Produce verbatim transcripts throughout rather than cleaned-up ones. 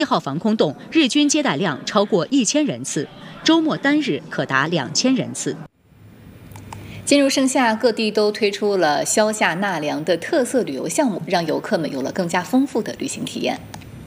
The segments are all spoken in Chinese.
一号防空洞日均接待量超过一千人次，周末单日可达两千人次。 进入盛夏，各地都推出了消夏纳凉的特色旅游项目，让游客们有了更加丰富的旅行体验。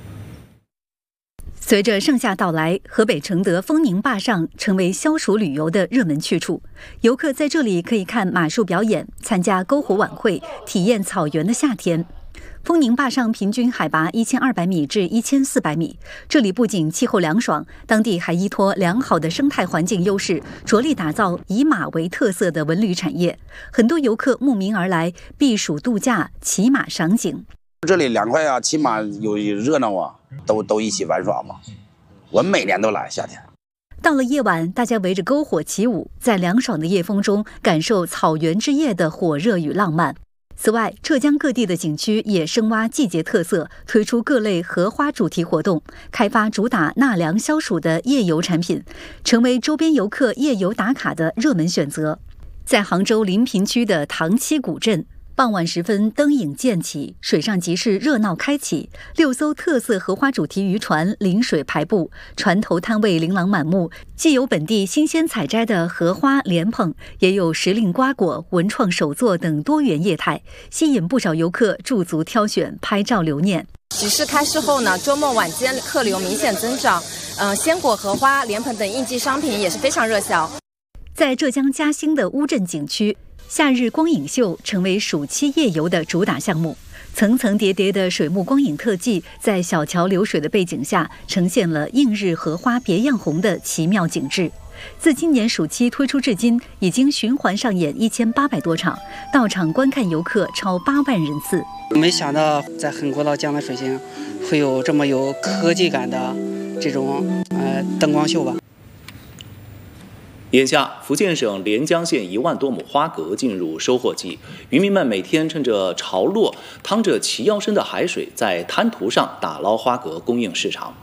随着盛夏到来，河北承德丰宁坝上成为消暑旅游的热门去处。游客在这里可以看马术表演，参加篝火晚会，体验草原的夏天。丰宁坝上平均海拔一千二百米至一千四百米，这里不仅气候凉爽，当地还依托良好的生态环境优势，着力打造以马为特色的文旅产业。很多游客慕名而来，避暑度假、骑马赏景。 这里凉快啊，骑马有热闹啊，都都一起玩耍嘛。我每年都来夏天。 到了夜晚，大家围着篝火起舞，在凉爽的夜风中感受草原之夜的火热与浪漫。此外，浙江各地的景区也深挖季节特色，推出各类荷花主题活动，开发主打纳凉消暑的夜游产品，成为周边游客夜游打卡的热门选择。在杭州临平区的塘栖古镇，傍晚时分灯影渐起，水上集市热闹开启，六艘特色荷花主题渔船临水排布，船头摊位琳琅满目，既有本地新鲜采摘的荷花莲蓬，也有时令瓜果、文创手作等多元业态，吸引不少游客驻足挑选，拍照留念。 集市开市后呢，周末晚间客流明显增长，呃，鲜果、荷花、莲蓬等应季商品也是非常热销。 在浙江嘉兴的乌镇景区，夏日光影秀成为暑期夜游的主打项目，层层叠叠的水幕光影特技在小桥流水的背景下，呈现了映日荷花别样红的奇妙景致。自今年暑期推出至今，已经循环上演一千八百多场，到场观看游客超八万人次。 没想到在横国岛江的水星会有这么有科技感的这种呃灯光秀吧。 眼下，福建省连江县一万多亩花蛤进入收获季，渔民们每天趁着潮落，趟着齐腰深的海水，在滩涂上打捞花蛤供应市场。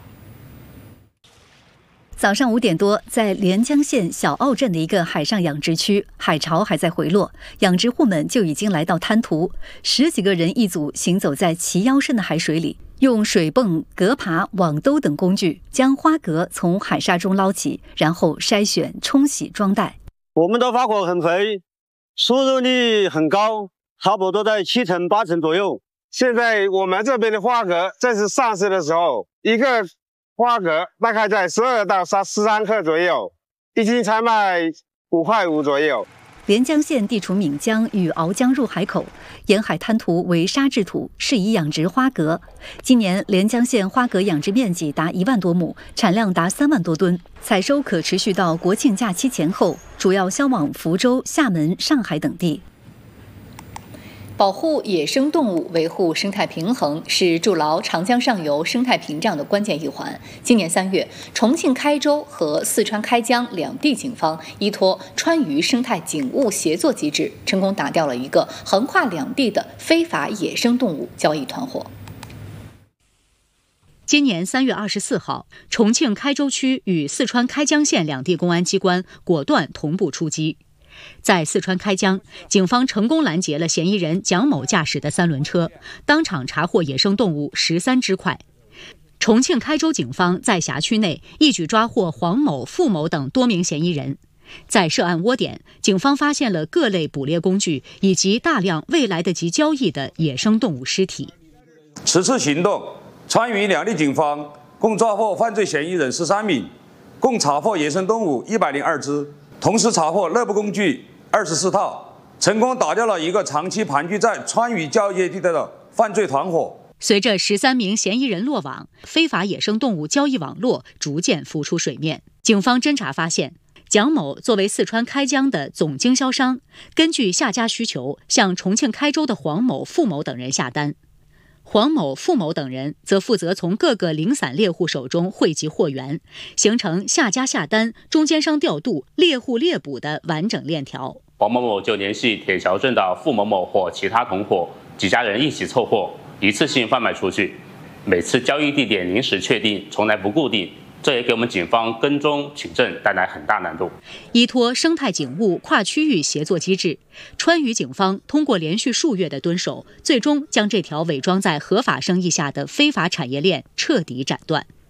早上五点多，在连江县小澳镇的一个海上养殖区，海潮还在回落，养殖户们就已经来到滩涂，十几个人一组行走在齐腰深的海水里，用水泵、蛤耙、网兜等工具将花蛤从海沙中捞起，然后筛选、冲洗、装袋。 我们的花蛤很肥，出肉率很高，差不多在七成八成左右。现在我们这边的花蛤正是上市的时候，一个花蛤大概在十二到十三克左右，一斤才卖五块五左右。 连江县地处岷江与鳌江入海口，沿海滩涂为沙质土，适宜养殖花蛤。今年连江县花蛤养殖面积达一万多亩，产量达三万多吨，采收可持续到国庆假期前后，主要销往福州、厦门、上海等地。 保护野生动物，维护生态平衡，是筑牢长江上游生态屏障的关键一环。今年三月，重庆开州和四川开江两地警方依托川渝生态警务协作机制，成功打掉了一个横跨两地的非法野生动物交易团伙。 今年三月二十四号，重庆开州区与四川开江县两地公安机关果断同步出击。在四川开江，警方成功拦截了嫌疑人蒋某驾驶的三轮车，当场查获野生动物十三只块。重庆开州警方在辖区内一举抓获黄某、付某等多名嫌疑人。在涉案窝点，警方发现了各类捕猎工具以及大量未来得及交易的野生动物尸体。 此次行动，川渝两地警方共抓获犯罪嫌疑人十三名，共查获野生动物一百零二只。同时查获勒捕工具二十四套，成功打掉了一个长期盘踞在川渝交界地带的犯罪团伙。 随着十三名嫌疑人落网，非法野生动物交易网络逐渐浮出水面。警方侦查发现，蒋某作为四川开江的总经销商，根据下家需求，向重庆开州的黄某、付某等人下单。黄某、付某等人则负责从各个零散猎户手中汇集货源，形成下家下单、中间商调度、猎户猎捕的完整链条。 黄某某就联系铁桥镇的付某某或其他同伙几家人一起凑货，一次性贩卖出去。每次交易地点临时确定，从来不固定，这也给我们警方跟踪取证带来很大难度。 依托生态警务跨区域协作机制，川渝警方通过连续数月的蹲守，最终将这条伪装在合法生意下的非法产业链彻底斩断。